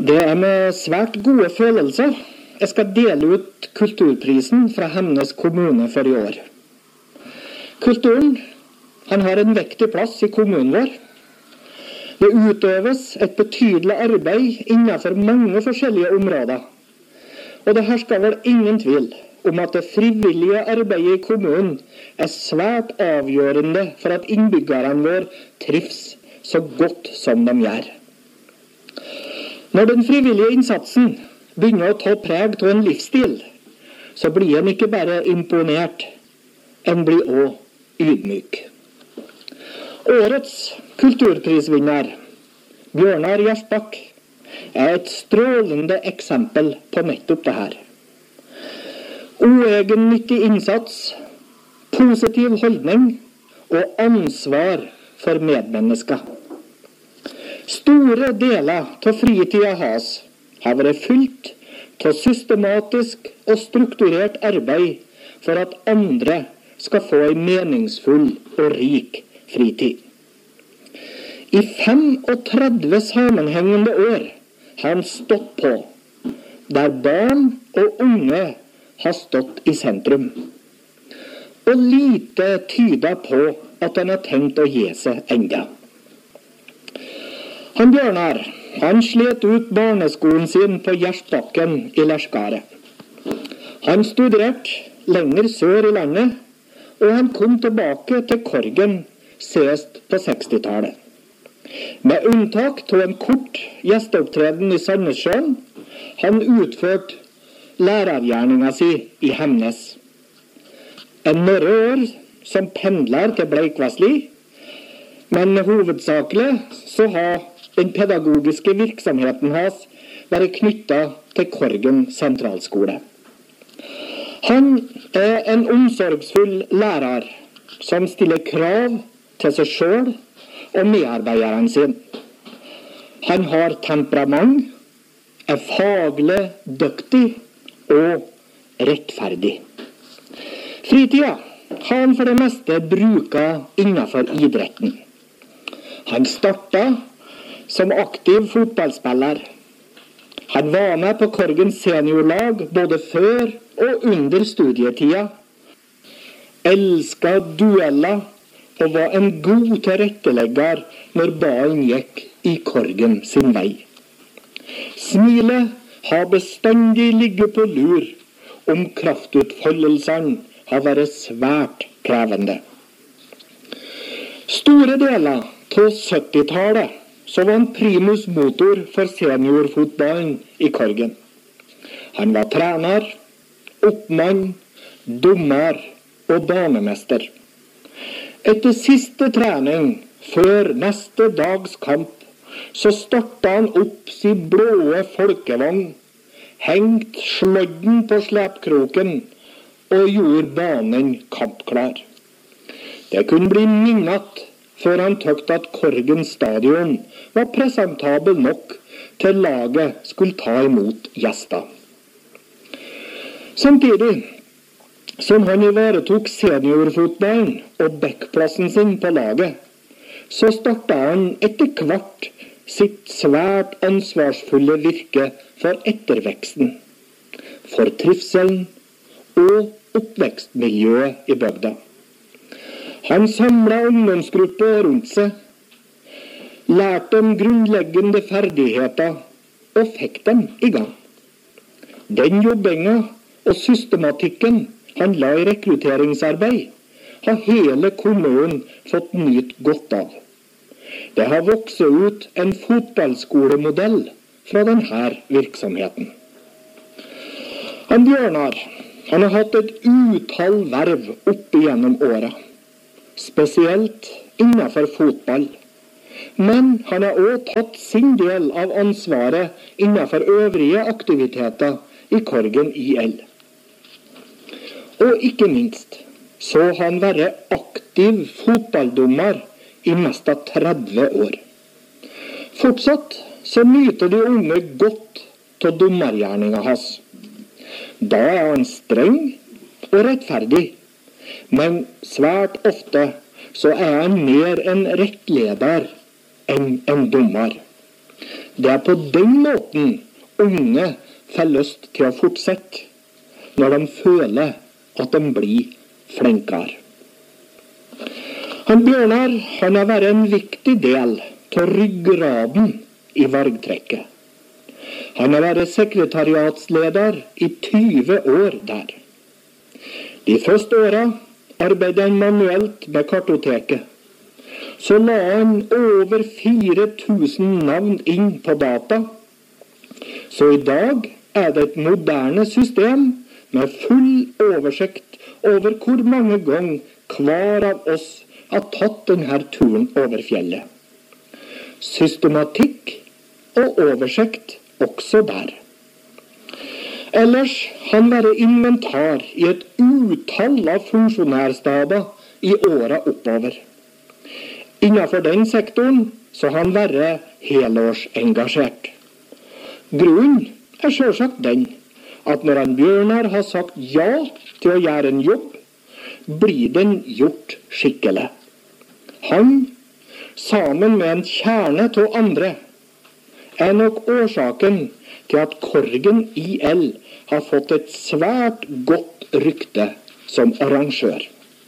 Det med svært gode følelser. Jeg skal dele ut kulturprisen fra Hemnes kommune for i år. Kulturen, han har en vektig plass i kommunen vår. Det utøves et betydelig arbeid innenfor mange forskjellige områder. Og det hersker vel ingen tvil om at det frivillige arbeidet i kommunen er svært avgjørende for at innbyggerne våre trives så godt som de gjør. Når den frivillige innsatsen begynner å ta preg av en livsstil, så blir en ikke bare imponert, en blir også ydmyk. Årets kulturprisvinner, Bjørnar Gjersbakk, er et strålende eksempel på nettopp det her. Uegennyttig innsats, positiv holdning og ansvar for medmennesker. Store deler av fritida hans har vært fullt av systematisk og strukturert arbeid for at andre skal få en meningsfull og rik fritid. I 35 sammenhengende år har han stått på, der barn og unge har stått i sentrum. Og lite tyder på at han har tenkt å gi seg enda. Han Bjørnar, han slet ut barneskolen sin på Gjersbakken i Lerskaret. Han studerte lenger sør i landet, og han kom tilbake til Korgen sist på 60-tallet. Med unntak av en kort gjesteopptreden i Sandnessjøen, han utførte lærergjerninga si i Hemnes. En år som pendler til Bleikvassli, men hovedsakelig så har den pedagogiske virksomheten hans vært knyttet til Korgen sentralskole. Han er en omsorgsfull lærer som stiller krav til seg selv og medarbeideren sin. Han har temperament, er faglig dyktig og rettferdig. Fritida har han for det meste brukt innenfor idretten. Han startet som aktiv fotballspiller. Han var med på Korgens seniorlag både før og under studietida. Elsket dueller og var en god tilrettelegger når ballen gikk i Korgen sin vei. Smilet har bestandig ligget på lur om kraftutfoldelsene har vært svært krevende. Store deler av 70-tallet så var han primus motor for seniorfotballen i Korgen. Han var trener, oppmann, dommer og banemester. Etter siste trening, før neste dags kamp, så startet han opp sin blåe folkevogn, hengt slødden på slepkroken og gjorde banen kampklar. Det kunne bli minnet før han tøkte at Korgen stadion var presentabel nok til laget skulle ta imot gjester. Samtidig som han ivaretok seniorfotballen og backplassen sin på laget, så startet han etter hvert sitt svært ansvarsfulle virke for etterveksten, for trivselen og oppvekstmiljøet i bygda. Han samlet ungdomsgrupper rundt seg, lærte dem grunnleggende ferdigheter og fikk dem i gang. Den jobbinga og systematikken han la i rekrutteringsarbeid, har hele kommunen fått nytt godt av. Det har vokset ut en fotballskolemodell fra denne virksomheten. Han Bjørnar, han har hatt et utall verv opp igjennom året, spesielt innenfor fotball. Men han har også tatt sin del av ansvaret innenfor øvrige aktiviteter i Korgen IL. Og ikke minst, så har han vært aktiv fotballdommer i mest av 30 år. Fortsatt så nyter de unge godt av dommergjerninga hans. Da er han streng og rettferdig, men svært ofte så er han mer en rettleder enn en dommer. Det på den måten unge får lyst til å fortsette, når de føler at de blir flinkere. Bjørnar har vært en viktig del til ryggraden i vargtrekket. Han har vært sekretariatsleder i 20 år der. De første årene arbeidet han manuelt med kartoteket. Så la han over 4000 navn inn på data. Så i dag det et moderne system med full oversikt over hvor mange ganger hver av oss har tatt denne turen over fjellet. Systematikk og oversikt også der. Ellers han vært inventar i et utall av funksjonærstaber i åra oppover. Innenfor den sektoren så han vært helårsengasjert. Grunnen selvsagt den at når Bjørnar har sagt ja til å gjøre en jobb, blir den gjort skikkelig. Han, sammen med en kjerne til andre, nok årsaken til at Korgen IL har fått et svært godt rykte som arrangør.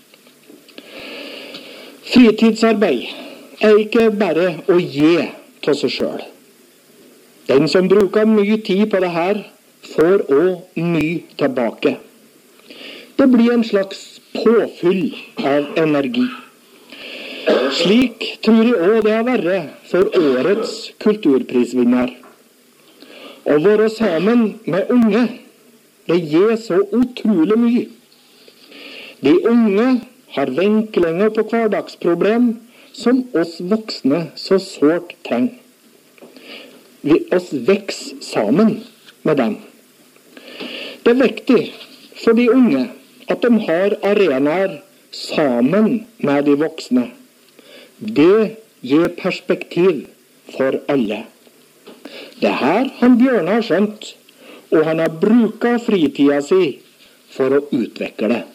Fritidsarbeid ikke bare å gi til seg selv. Den som bruker mye tid på det her, får også mye tilbake. Det blir en slags påfyll av energi. Slik tror jeg også det har vært for årets kulturprisvinner. Å være sammen med unge, det gir så utrolig mye. De unge har vinklinger på hverdagsproblem som oss voksne så sårt trenger. Vi oss vokser sammen med dem. Det viktig for de unge at de har arenaer sammen med de voksne. Det gir perspektiv for alle. Det her Bjørnar skjønt, og han har brukt fritida si for å utvikle det.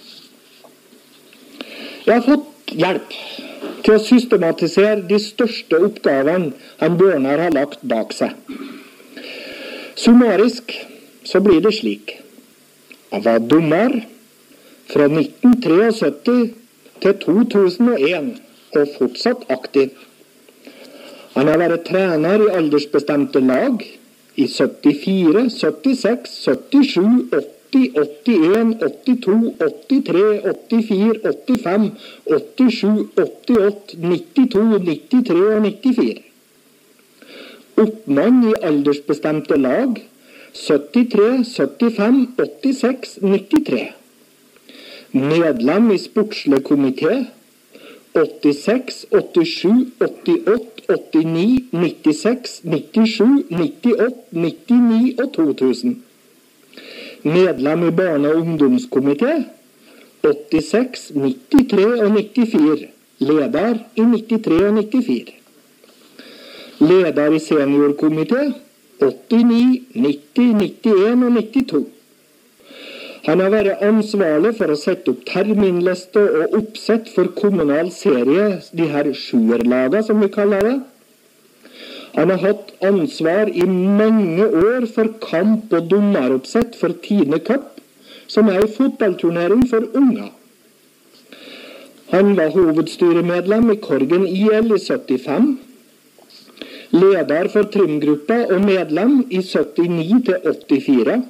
Jeg har fått hjelp til å systematisere de største oppgavene Bjørnar har lagt bak seg. Summarisk så blir det slik. Han var dommer fra 1973 til 2001 og fortsatt aktiv. Han har vært trener i aldersbestemte lag i 74, 76, 77, 80, 81, 82, 83, 84, 85, 87, 88, 92, 93 og 94. Oppmann i aldersbestemte lag 73, 75, 86, 93. Medlem i sportslig komité 86, 87, 88, 89, 96, 97, 98, 99 og 2000. Medlem i barne- og ungdomskomité 86, 93 og 94. Leder i 93 og 94. Leder i seniorkomité 89, 90, 91 og 92. Han har vært ansvarlig for å sette opp terminliste og oppsett for kommunal serie, de her sjuerlaga som vi kaller det. Han har hatt ansvar i mange år for kamp og dommeroppsett for Tine Cup, som en fotballturnering for unger. Han var hovedstyremedlem i Korgen IL i 75, leder for trimgruppa og medlem i 79 til 84,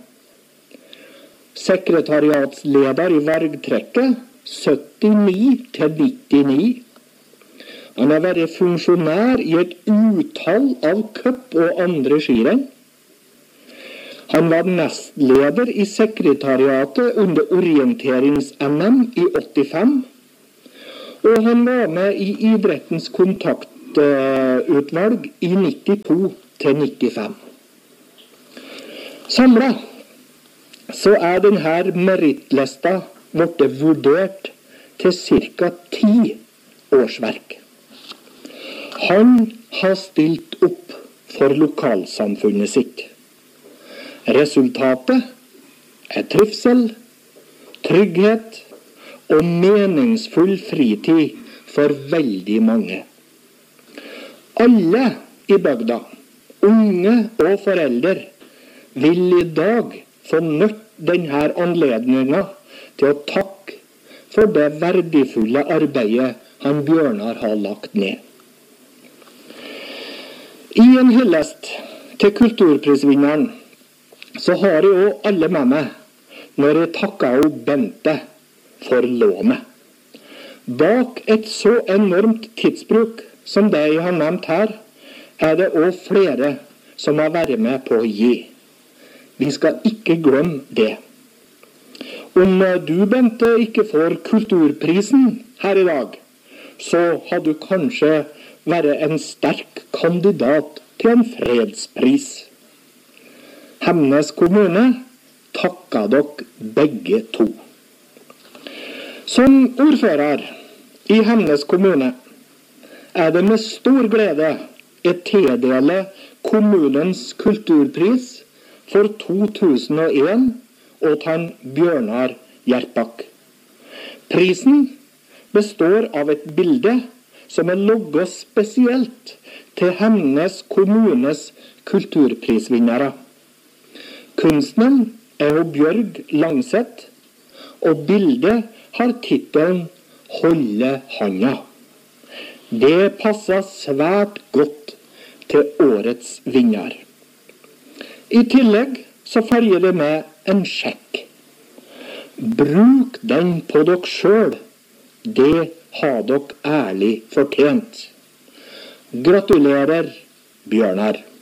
sekretariatsleder i vargtrekket 79 til 99. Han har vært funksjonær i et utall av cup og andre skirenn. Han var nestleder i sekretariatet under orienterings-NM i 85, og han var med i idrettens kontaktutvalg i 92 til 95. Samlet så denne merittlista blitt vurdert til ca. 10 årsverk. Han har stilt opp for lokalsamfunnet sitt. Resultatet trivsel, trygghet og meningsfull fritid for veldig mange. Alle i bygda unge og foreldre vil i dag få nytt denne anledningen til å takke for det verdifulle arbeidet han Bjørnar har lagt ned. I en hyllest til kulturprisvinneren så har jeg jo alle med meg når jeg takker jo Bente for lånet. Bak et så enormt tidsbruk som det jeg har nevnt her, det også flere som har vært med på å gi. Vi skal ikke glemme det. Om du, Bente, ikke får kulturprisen her i dag, så har du kanskje vært en sterk kandidat til en fredspris. Hemnes kommune takker dere begge to. Som ordfører i Hemnes kommune det med stor glede jeg tildeler kommunens kulturpris for 2001 og til Bjørnar Hjerpak. Prisen består av et bilde som logget spesielt til Hemnes kommunes kulturprisvinnere. Kunstneren Bjørg Langseth, og bildet har titelen «Holde handa». Det passer svært godt til årets vinner. I tillegg så følger det med en sjekk. Bruk den på dere selv. Det har dere ærlig fortjent. Gratulerer, Bjørnar.